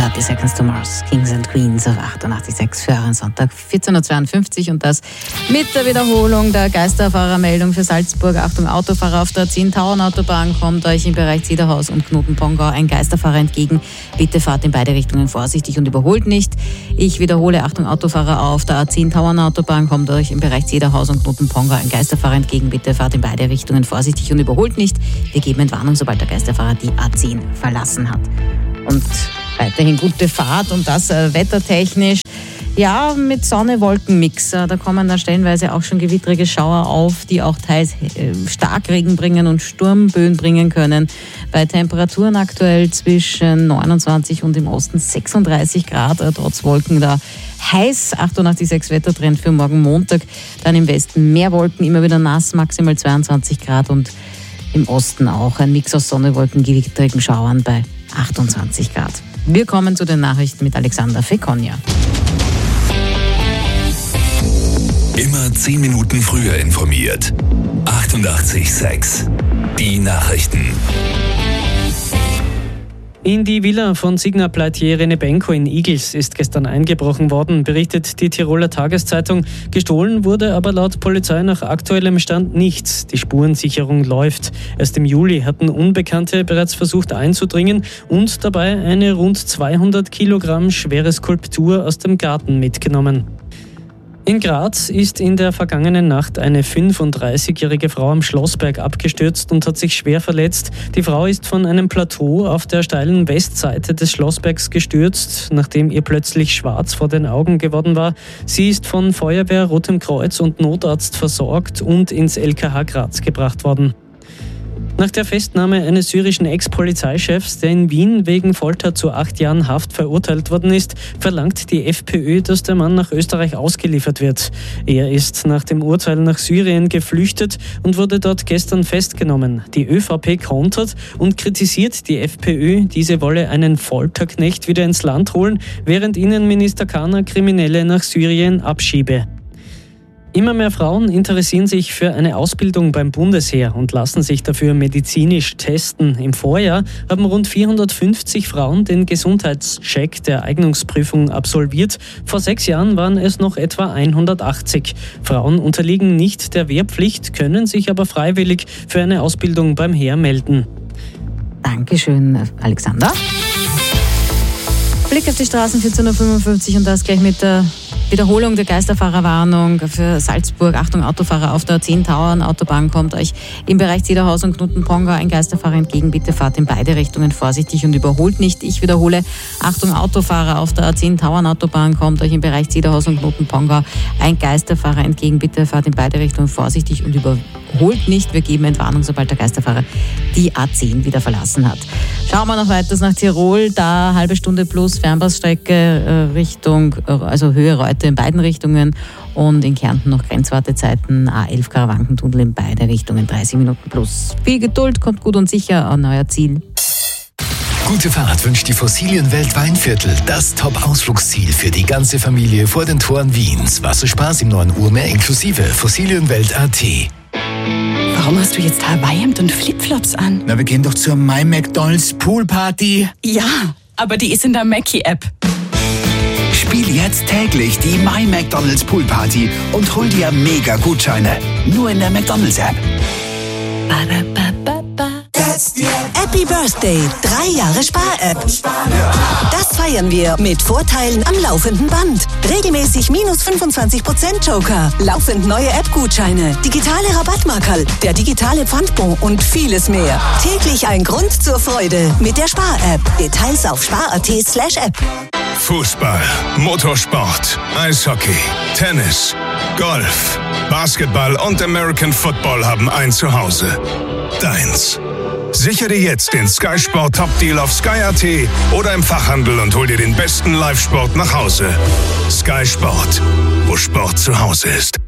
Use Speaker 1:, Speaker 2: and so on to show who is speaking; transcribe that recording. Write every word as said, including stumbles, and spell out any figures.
Speaker 1: thirty Seconds to Mars, Kings and Queens auf achtundachtzig Komma sechs für euren Sonntag vierzehn Uhr zweiundfünfzig und das mit der Wiederholung der Geisterfahrermeldung für Salzburg. Achtung, Autofahrer auf der A zehn Tauernautobahn, kommt euch im Bereich Zederhaus und Knoten-Pongau ein Geisterfahrer entgegen. Bitte fahrt in beide Richtungen vorsichtig und überholt nicht. Ich wiederhole, Achtung, Autofahrer auf der A zehn Tauernautobahn, kommt euch im Bereich Zederhaus und Knoten-Pongau ein Geisterfahrer entgegen. Bitte fahrt in beide Richtungen vorsichtig und überholt nicht. Wir geben Entwarnung, sobald der Geisterfahrer die A zehn verlassen hat. Und weiterhin gute Fahrt und das äh, wettertechnisch. Ja, mit Sonne-Wolken-Mix. Da kommen dann stellenweise auch schon gewittrige Schauer auf, die auch teils äh, Starkregen bringen und Sturmböen bringen können. Bei Temperaturen aktuell zwischen neunundzwanzig und im Osten sechsunddreißig Grad, äh, trotz Wolken da heiß. achtundachtzig Komma sechs Wettertrend für morgen Montag. Dann im Westen mehr Wolken, immer wieder nass, maximal zweiundzwanzig Grad und im Osten auch ein Mix aus Sonne, Wolken, gewittrigen Schauern bei achtundzwanzig Grad. Wir kommen zu den Nachrichten mit Alexander Fekonja.
Speaker 2: Immer zehn Minuten früher informiert. achtundachtzig Komma sechs. Die Nachrichten.
Speaker 3: In die Villa von Signa-Pleitier Renebenko in Igls ist gestern eingebrochen worden, berichtet die Tiroler Tageszeitung. Gestohlen wurde aber laut Polizei nach aktuellem Stand nichts. Die Spurensicherung läuft. Erst im Juli hatten Unbekannte bereits versucht einzudringen und dabei eine rund zweihundert Kilogramm schwere Skulptur aus dem Garten mitgenommen. In Graz ist in der vergangenen Nacht eine fünfunddreißigjährige Frau am Schlossberg abgestürzt und hat sich schwer verletzt. Die Frau ist von einem Plateau auf der steilen Westseite des Schlossbergs gestürzt, nachdem ihr plötzlich schwarz vor den Augen geworden war. Sie ist von Feuerwehr, Rotem Kreuz und Notarzt versorgt und ins L K H Graz gebracht worden. Nach der Festnahme eines syrischen Ex-Polizeichefs, der in Wien wegen Folter zu acht Jahren Haft verurteilt worden ist, verlangt die FPÖ, dass der Mann nach Österreich ausgeliefert wird. Er ist nach dem Urteil nach Syrien geflüchtet und wurde dort gestern festgenommen. Die ÖVP kontert und kritisiert die FPÖ, diese wolle einen Folterknecht wieder ins Land holen, während Innenminister Kahner Kriminelle nach Syrien abschiebe. Immer mehr Frauen interessieren sich für eine Ausbildung beim Bundesheer und lassen sich dafür medizinisch testen. Im Vorjahr haben rund vierhundertfünfzig Frauen den Gesundheitscheck der Eignungsprüfung absolviert. Vor sechs Jahren waren es noch etwa hundertachtzig. Frauen unterliegen nicht der Wehrpflicht, können sich aber freiwillig für eine Ausbildung beim Heer melden.
Speaker 1: Dankeschön, Alexander. Blick auf die Straßen, vierzehn Uhr fünfundfünfzig und das gleich mit der Wiederholung der Geisterfahrerwarnung für Salzburg. Achtung, Autofahrer auf der A zehn Tauernautobahn, kommt euch im Bereich Zederhaus und Knoten-Pongau ein Geisterfahrer entgegen. Bitte fahrt in beide Richtungen vorsichtig und überholt nicht. Ich wiederhole, Achtung, Autofahrer auf der A zehn Tauernautobahn, kommt euch im Bereich Zederhaus und Knoten-Pongau ein Geisterfahrer entgegen. Bitte fahrt in beide Richtungen vorsichtig und überholt nicht. Wir geben Entwarnung, sobald der Geisterfahrer die A zehn wieder verlassen hat. Schauen wir noch weiter nach Tirol, da halbe Stunde plus Fernbahnstrecke äh, Richtung, äh, also Höhe Reute in beiden Richtungen und in Kärnten noch Grenzwartezeiten, A elf Karawankentunnel in beide Richtungen, dreißig Minuten plus. Viel Geduld, kommt gut und sicher an euer Ziel.
Speaker 2: Gute Fahrt wünscht die Fossilienwelt Weinviertel, das Top-Ausflugsziel für die ganze Familie vor den Toren Wiens. Wasserspaß im neuen Urmeer inklusive Fossilienwelt Punkt a t.
Speaker 4: Warum hast du jetzt Hawaii-Hemd und Flipflops an?
Speaker 5: Na, wir gehen doch zur My McDonald's Poolparty.
Speaker 4: Ja, aber die ist in der Mackie-App.
Speaker 5: Spiel jetzt täglich die My McDonald's Poolparty und hol dir Mega-Gutscheine. Nur in der McDonald's-App.
Speaker 6: Happy Birthday, drei Jahre Spar-App. Das feiern wir mit Vorteilen am laufenden Band. Regelmäßig minus fünfundzwanzig Prozent Joker, laufend neue App-Gutscheine, digitale Rabattmarkerl, der digitale Pfandbon und vieles mehr. Täglich ein Grund zur Freude mit der Spar-App. Details auf spar punkt at slash app.
Speaker 7: Fußball, Motorsport, Eishockey, Tennis, Golf, Basketball und American Football haben ein Zuhause. Deins. Sichere jetzt den Sky Sport Top Deal auf sky punkt at oder im Fachhandel und hol dir den besten Live-Sport nach Hause. Sky Sport, wo Sport zu Hause ist.